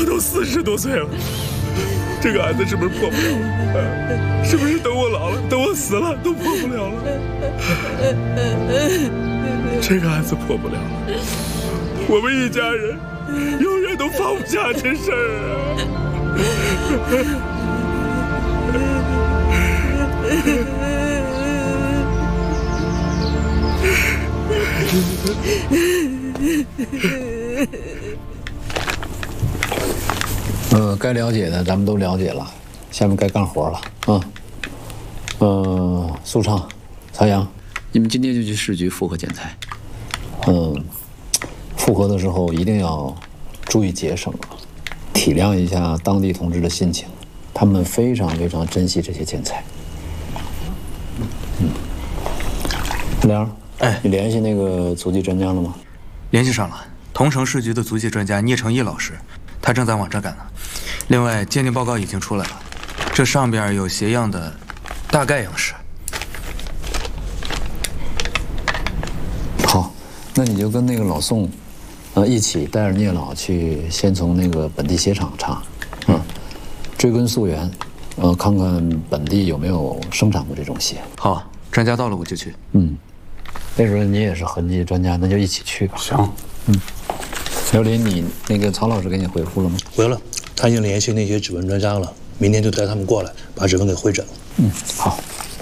我都40多岁了，这个案子是不是破不了了？是不是等我老了，等我死了都破不了了？这个案子破不了了，我们一家人永远都放不下这事儿啊。该了解的咱们都了解了，下面该干活了啊。苏畅、曹阳， 你们今天就去市局复核建材。 复核的时候一定要注意节省啊，体谅一下当地同志的心情，他们非常非常珍惜这些建材。梁，你联系那个足迹专家了吗？ 联系上了，同城市局的足迹专家聂成义老师，他正在往这赶呢。另外，鉴定报告已经出来了，这上边有鞋样的大概样式。 好，那你就跟那个老宋，一起带着聂老去，先从那个本地鞋厂查，追根溯源，看看本地有没有生产过这种鞋。 好，专家到了我就去。 那时候你也是痕迹专家，那就一起去吧。 行。 刘林，你那个曹老师给你回复了吗？ 回了，他已经联系那些指纹专家了，明天就带他们过来，把指纹给会诊了。 好。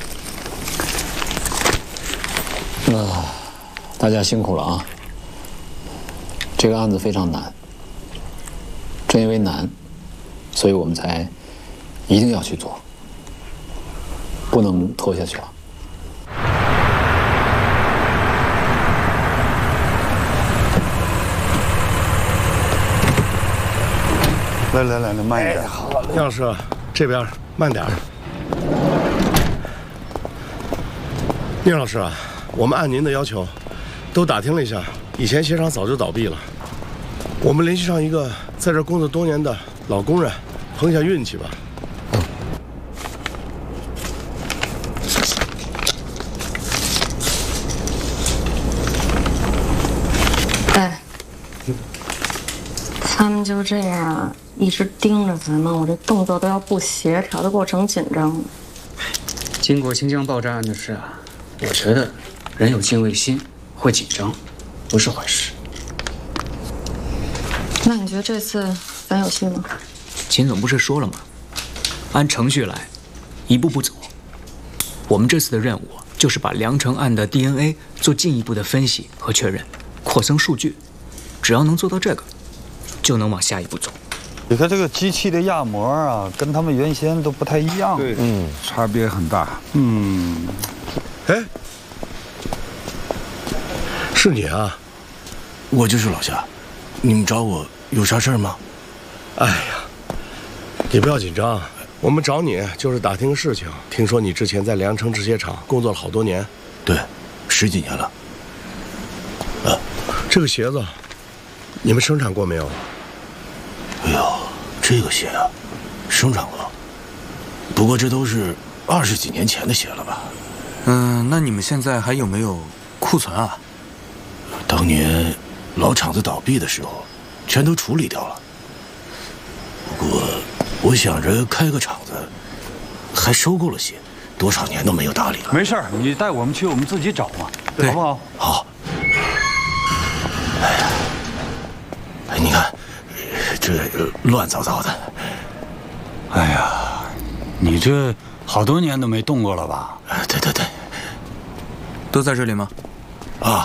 大家辛苦了啊！这个案子非常难，正因为难，所以我们才一定要去做，不能拖下去了。 来，慢一点。 好，杨老师，这边慢点。聂老师啊，我们按您的要求，都打听了一下，以前鞋厂早就倒闭了。我们联系上一个在这工作多年的老工人，碰一下运气吧。 他们就这样一直盯着咱们，我这动作都要不协调的过程紧张了。 经过新疆爆炸案的事啊，我觉得人有敬畏心，会紧张，不是坏事。 那你觉得这次咱有戏吗？ 秦总不是说了吗？按程序来，一步步走。我们这次的任务就是把梁城案的 DNA 做进一步的分析和确认，扩增数据。只要能做到这个，就能往下一步走。 你看这个机器的压模啊，跟他们原先都不太一样。 对，差别很大。 哎，是你啊？ 我就是老夏，你们找我有啥事儿吗？ 哎呀，你不要紧张，我们找你就是打听个事情。听说你之前在梁城制鞋厂工作了好多年。 对，10几年了。 这个鞋子，你们生产过没有？ 哎呦，这个鞋啊，生产过，不过这都是20几年前的鞋了吧？ 那你们现在还有没有库存啊？ 当年老厂子倒闭的时候，全都处理掉了。不过我想着开个厂子，还收购了些，多少年都没有打理了。 没事儿，你带我们去，我们自己找嘛， 对， 好不好？ 好。哎，你看，这乱糟糟的。 哎呀，你这好多年都没动过了吧？ 对， 都在这里吗？ 啊，